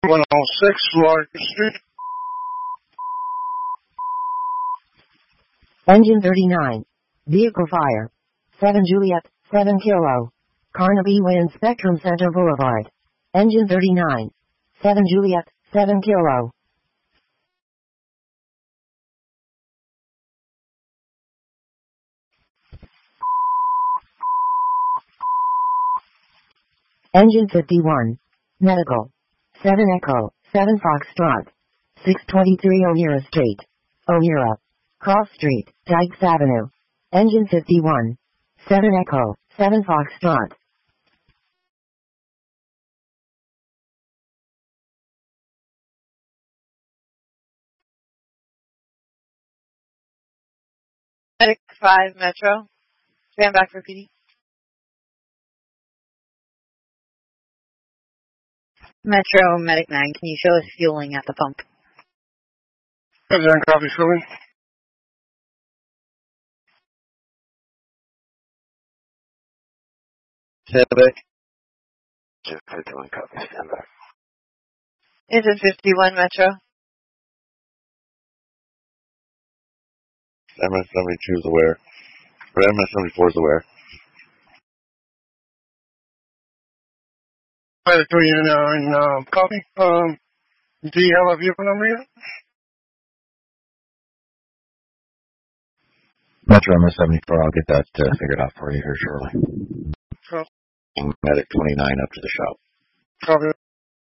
106 Lark Street. Engine 39. Vehicle fire. 7 Juliet, 7 Kilo. Carnaby Way Spectrum Center Boulevard. Engine 39. 7 Juliet, 7 Kilo. Engine 51. Medical. 7 Echo, 7 Foxtrot. 623 O'Meara Street. O'Meara. Cross Street, Dykes Avenue. Engine 51. 7 Echo, 7 Foxtrot. Medic 5 Metro. Stand back for PD. Metro Medic 9, can you show us fueling at the pump? President copy filling. Stand back. Just 51 copy, stand back. Is it 51 Metro? MS-72 is aware. Or MS-74 is aware. Pilot 39 copy. Do you have a vehicle number yet? Metro MS-74, I'll get that figured out for you here shortly. Copy. Medic 29 up to the shop. Copy.